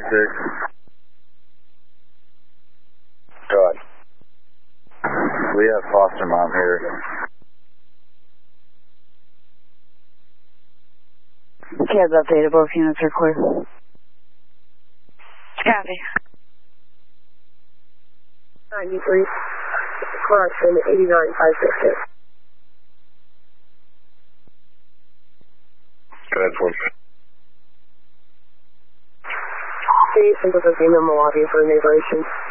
Go ahead. We have foster mom here. Cabs updated, both units are clear. Copy. 93, correction, 89566. Go ahead, Ford. Please simple the lobby for immigration.